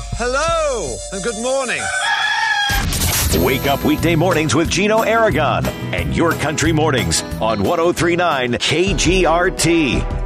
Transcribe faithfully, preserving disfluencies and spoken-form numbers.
hello, and good morning. Wake up weekday mornings with Gino Aragon and Your Country Mornings on one oh three point nine K G R T.